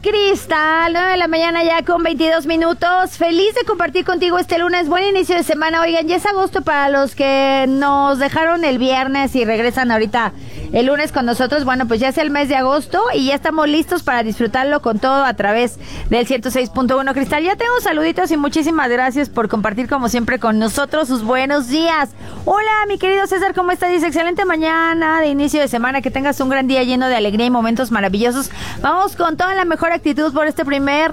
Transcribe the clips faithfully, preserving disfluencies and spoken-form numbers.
Cristal, nueve de la mañana ya con veintidós minutos. Feliz de compartir contigo este lunes. Buen inicio de semana. Oigan, ya es agosto para los que nos dejaron el viernes y regresan ahorita el lunes con nosotros. Bueno, pues ya es el mes de agosto y ya estamos listos para disfrutarlo con todo a través del ciento seis punto uno Cristal. Ya tengo saluditos y muchísimas gracias por compartir como siempre con nosotros sus buenos días. Hola, mi querido César, ¿cómo estás? Dice, excelente mañana de inicio de semana, que tengas un gran día lleno de alegría y momentos maravillosos. Vamos con toda la mejor actitud por este primer...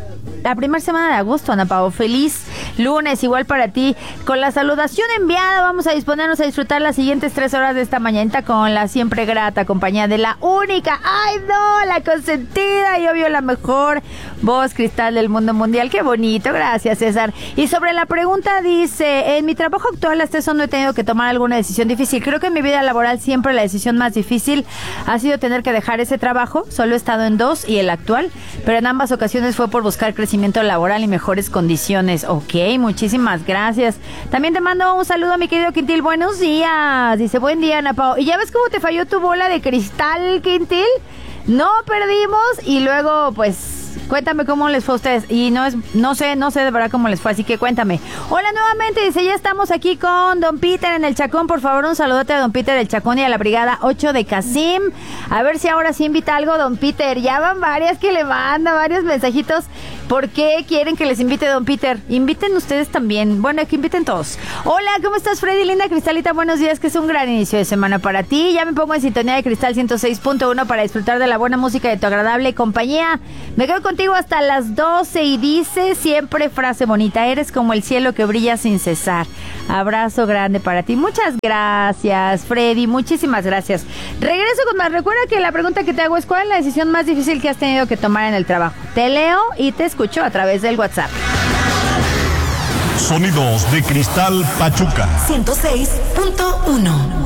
La primera semana de agosto, Ana Pao. Feliz lunes, igual para ti. Con la saludación enviada, vamos a disponernos a disfrutar las siguientes tres horas de esta mañanita con la siempre grata compañía de la única, ¡ay no!, la consentida y obvio la mejor voz cristal del mundo mundial. ¡Qué bonito! Gracias, César. Y sobre la pregunta dice, en mi trabajo actual hasta eso no he tenido que tomar alguna decisión difícil. Creo que en mi vida laboral siempre la decisión más difícil ha sido tener que dejar ese trabajo. Solo he estado en dos y el actual, pero en ambas ocasiones fue por buscar crecimiento laboral y mejores condiciones. Ok, muchísimas gracias. También te mando un saludo, mi querido Quintil. Buenos días. Dice, buen día, Ana Pao. ¿Y ya ves cómo te falló tu bola de cristal, Quintil? No perdimos y luego, pues... Cuéntame cómo les fue a ustedes. Y no es, no sé, no sé de verdad cómo les fue, así que cuéntame. Hola nuevamente, dice, ya estamos aquí con Don Peter en el Chacón. Por favor, un saludote a Don Peter del Chacón y a la Brigada ocho de Casim. A ver si ahora sí invita algo, Don Peter. Ya van varias que le manda, varios mensajitos. ¿Por qué quieren que les invite Don Peter? Inviten ustedes también. Bueno, que inviten todos. Hola, ¿cómo estás, Freddy? Linda Cristalita, buenos días, que es un gran inicio de semana para ti. Ya me pongo en sintonía de Cristal ciento seis punto uno para disfrutar de la buena música de tu agradable compañía. Me quedo contigo hasta las doce y dice, siempre frase bonita, eres como el cielo que brilla sin cesar. Abrazo grande para ti. Muchas gracias, Freddy, muchísimas gracias. Regreso con más. Recuerda que la pregunta que te hago es, ¿cuál es la decisión más difícil que has tenido que tomar en el trabajo? Te leo y te escucho a través del WhatsApp. Sonidos de Cristal Pachuca ciento seis punto uno.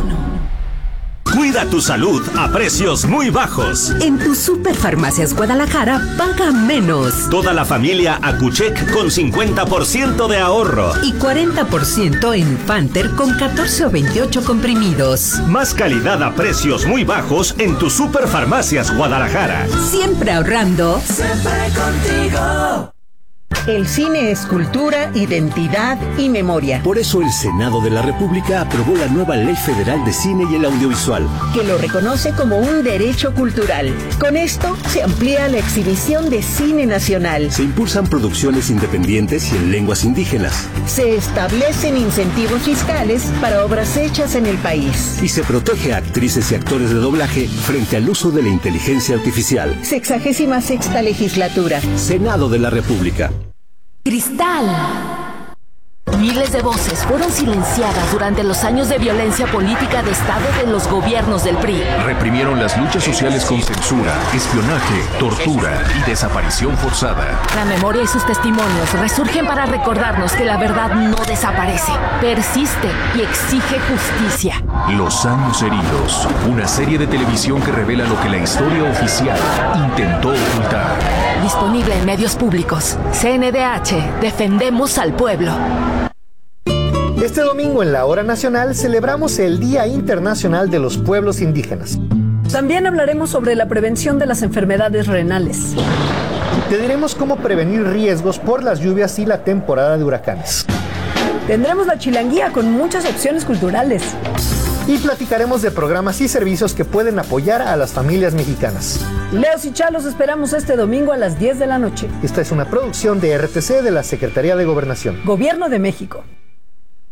Cuida tu salud a precios muy bajos. En tu Superfarmacias Guadalajara, paga menos. Toda la familia Acuchec con cincuenta por ciento de ahorro. Y cuarenta por ciento en Panther con catorce o veintiocho comprimidos. Más calidad a precios muy bajos en tu Superfarmacias Guadalajara. Siempre ahorrando. Siempre contigo. El cine es cultura, identidad y memoria. Por eso el Senado de la República aprobó la nueva Ley Federal de Cine y el Audiovisual, que lo reconoce como un derecho cultural. Con esto se amplía la exhibición de cine nacional. Se impulsan producciones independientes y en lenguas indígenas. Se establecen incentivos fiscales para obras hechas en el país. Y se protege a actrices y actores de doblaje frente al uso de la inteligencia artificial. Sexagésima sexta legislatura. Senado de la República. Cristal. Miles de voces fueron silenciadas durante los años de violencia política de Estado de los gobiernos del P R I. Reprimieron las luchas sociales con censura, espionaje, tortura y desaparición forzada. La memoria y sus testimonios resurgen para recordarnos que la verdad no desaparece, persiste y exige justicia. Los años heridos, una serie de televisión que revela lo que la historia oficial intentó ocultar. Disponible en medios públicos. C N D H, defendemos al pueblo. Este domingo en la Hora Nacional celebramos el Día Internacional de los Pueblos Indígenas. También hablaremos sobre la prevención de las enfermedades renales. Te diremos cómo prevenir riesgos por las lluvias y la temporada de huracanes. Tendremos la chilanguía con muchas opciones culturales. Y platicaremos de programas y servicios que pueden apoyar a las familias mexicanas. Leos y Chalos esperamos este domingo a las diez de la noche. Esta es una producción de R T C de la Secretaría de Gobernación. Gobierno de México.